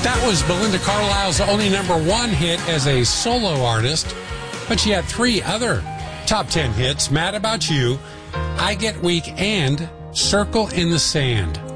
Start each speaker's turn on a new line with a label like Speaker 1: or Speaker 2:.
Speaker 1: That was Belinda Carlisle's only #1 hit as a solo artist, but she had 3 other top 10 hits: Mad About You, I Get Weak, and Circle in the Sand.